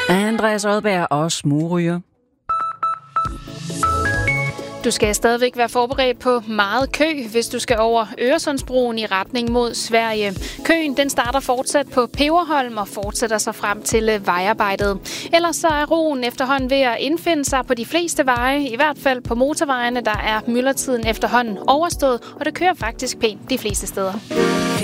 Andreas Odberg og smugryger. Du skal stadigvæk være forberedt på meget kø, hvis du skal over Øresundsbroen i retning mod Sverige. Køen den starter fortsat på Peberholm og fortsætter sig frem til vejarbejdet. Ellers så er roen efterhånden ved at indfinde sig på de fleste veje, i hvert fald på motorvejene, der er myldretiden efterhånden overstået, og det kører faktisk pænt de fleste steder.